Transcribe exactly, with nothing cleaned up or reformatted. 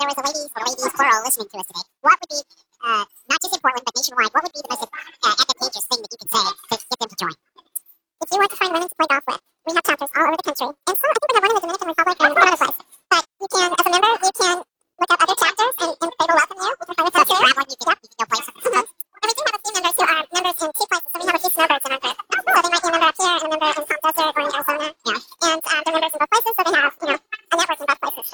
there was a ladies, or ladies plural, listening to us today, what would be, uh, not just in Portland, but nationwide, what would be the most